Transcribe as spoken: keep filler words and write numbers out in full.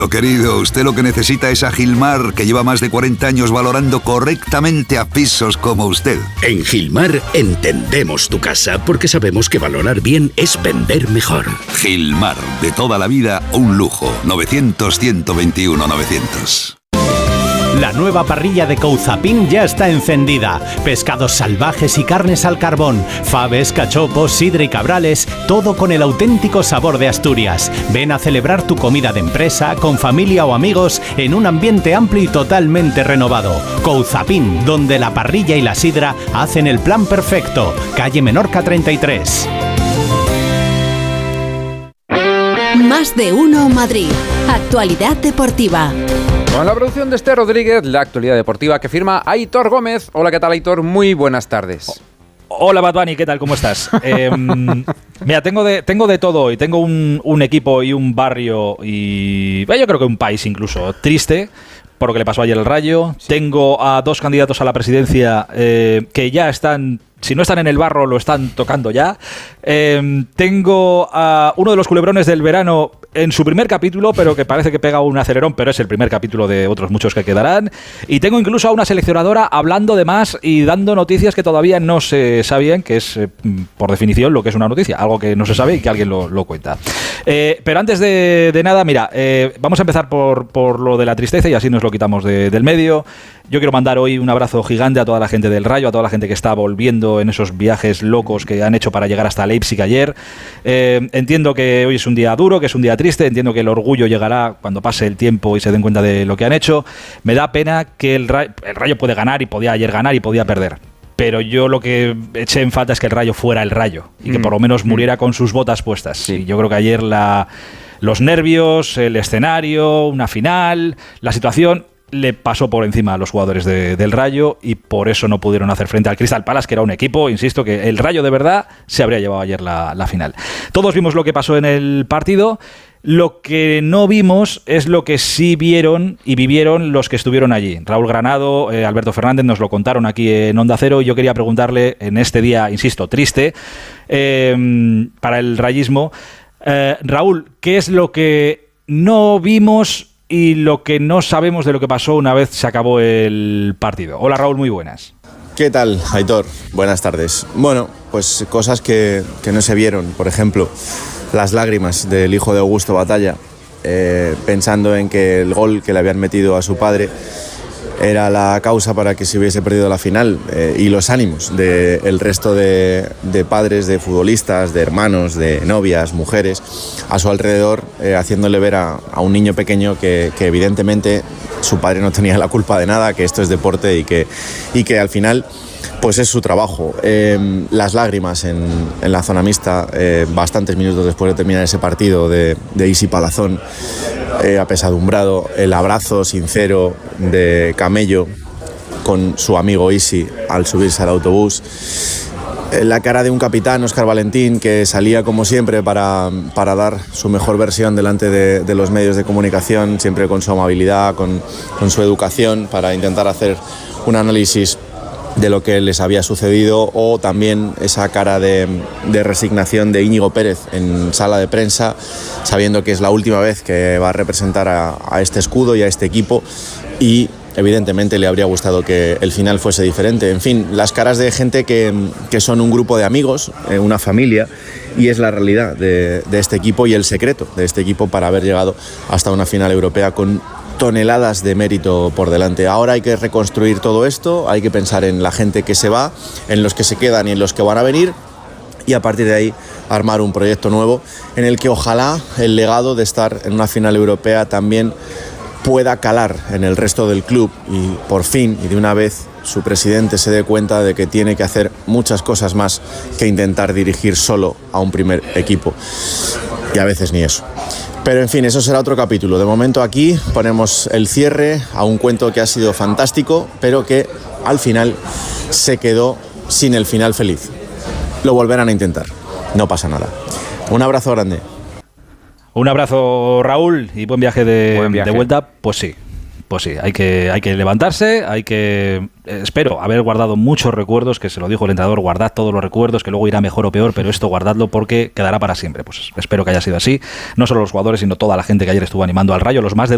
Querido, usted lo que necesita es a Gilmar, que lleva más de cuarenta años valorando correctamente a pisos como usted. En Gilmar entendemos tu casa porque sabemos que valorar bien es vender mejor. Gilmar, de toda la vida, un lujo. novecientos, ciento veintiuno, novecientos. La nueva parrilla de Couzapin ya está encendida. Pescados salvajes y carnes al carbón, faves, cachopos, sidra y cabrales, todo con el auténtico sabor de Asturias. Ven a celebrar tu comida de empresa, con familia o amigos, en un ambiente amplio y totalmente renovado. Couzapin, donde la parrilla y la sidra hacen el plan perfecto. Calle Menorca treinta y tres. Más de uno Madrid. Actualidad deportiva. Con la producción de Esther Rodríguez, la actualidad deportiva que firma Aitor Gómez. Hola, ¿qué tal, Aitor? Muy buenas tardes. Hola, Bad Bunny, ¿qué tal? ¿Cómo estás? eh, mira, tengo de, tengo de todo hoy. Tengo un, un equipo y un barrio y yo creo que un país incluso triste por lo que le pasó ayer al Rayo. Sí. Tengo a dos candidatos a la presidencia eh, que ya están... Si no están en el barro, lo están tocando ya. Eh, tengo a uno de los culebrones del verano en su primer capítulo, pero que parece que pega un acelerón, pero es el primer capítulo de otros muchos que quedarán. Y tengo incluso a una seleccionadora hablando de más y dando noticias que todavía no se sabían, que es, eh, por definición, lo que es una noticia. Algo que no se sabe y que alguien lo, lo cuenta. Eh, pero antes de, de nada, mira, eh, vamos a empezar por, por lo de la tristeza y así nos lo quitamos de, del medio. Yo quiero mandar hoy un abrazo gigante a toda la gente del Rayo, a toda la gente que está volviendo en esos viajes locos que han hecho para llegar hasta Leipzig ayer. Eh, entiendo que hoy es un día duro, que es un día triste, entiendo que el orgullo llegará cuando pase el tiempo y se den cuenta de lo que han hecho. Me da pena que el Rayo, el Rayo puede ganar y podía ayer ganar y podía perder. Pero yo lo que eché en falta es que el Rayo fuera el Rayo y mm. que por lo menos muriera mm. con sus botas puestas. Sí. Y yo creo que ayer la, los nervios, el escenario, una final, la situación... le pasó por encima a los jugadores de, del Rayo y por eso no pudieron hacer frente al Crystal Palace, que era un equipo, insisto, que el Rayo de verdad se habría llevado ayer la, la final. Todos vimos lo que pasó en el partido. Lo que no vimos es lo que sí vieron y vivieron los que estuvieron allí. Raúl Granado, eh, Alberto Fernández nos lo contaron aquí en Onda Cero y yo quería preguntarle en este día, insisto, triste, eh, para el rayismo, eh, Raúl, ¿qué es lo que no vimos y lo que no sabemos de lo que pasó una vez se acabó el partido? Hola, Raúl, muy buenas. ¿Qué tal, Aitor? Buenas tardes. Bueno, pues cosas que, que no se vieron. Por ejemplo, las lágrimas del hijo de Augusto Batalla, eh, pensando en que el gol que le habían metido a su padre era la causa para que se hubiese perdido la final, eh, y los ánimos del resto de, de padres, de futbolistas, de hermanos, de novias, mujeres a su alrededor, eh, haciéndole ver a, a un niño pequeño que, que evidentemente su padre no tenía la culpa de nada, que esto es deporte y que, y que al final pues es su trabajo. Eh, las lágrimas en, en la zona mixta, eh, bastantes minutos después de terminar ese partido de, de Isi Palazón, eh, apesadumbrado, el abrazo sincero de Camello con su amigo Isi al subirse al autobús, eh, la cara de un capitán, Óscar Valentín, que salía como siempre para, para dar su mejor versión delante de, de los medios de comunicación, siempre con su amabilidad, con, con su educación, para intentar hacer un análisis de lo que les había sucedido, o también esa cara de, de resignación de Íñigo Pérez en sala de prensa, sabiendo que es la última vez que va a representar a, a este escudo y a este equipo, y evidentemente le habría gustado que el final fuese diferente. En fin, las caras de gente que, que son un grupo de amigos, eh, una familia, y es la realidad de, de este equipo y el secreto de este equipo para haber llegado hasta una final europea con toneladas de mérito por delante. Ahora hay que reconstruir todo esto, hay que pensar en la gente que se va, en los que se quedan y en los que van a venir, y a partir de ahí armar un proyecto nuevo en el que ojalá el legado de estar en una final europea también pueda calar en el resto del club y por fin y de una vez su presidente se dé cuenta de que tiene que hacer muchas cosas más que intentar dirigir solo a un primer equipo, y a veces ni eso. Pero en fin, eso será otro capítulo. De momento aquí ponemos el cierre a un cuento que ha sido fantástico, pero que al final se quedó sin el final feliz. Lo volverán a intentar, no pasa nada. Un abrazo grande. Un abrazo, Raúl, y buen viaje de, buen viaje. de vuelta. Pues sí, pues sí, hay que, hay que levantarse, hay que, eh, espero haber guardado muchos recuerdos, que se lo dijo el entrenador, guardad todos los recuerdos, que luego irá mejor o peor, pero esto guardadlo porque quedará para siempre. Pues espero que haya sido así, no solo los jugadores, sino toda la gente que ayer estuvo animando al Rayo, los más de